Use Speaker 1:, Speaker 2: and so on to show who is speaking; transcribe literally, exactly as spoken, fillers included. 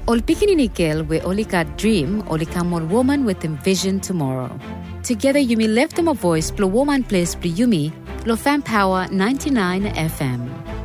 Speaker 1: Ol Pikininikil we olika dream olika more woman with envision tomorrow. Together you may lift them a voice, blow woman place, blow yumi, blow fan power ninety-nine F M.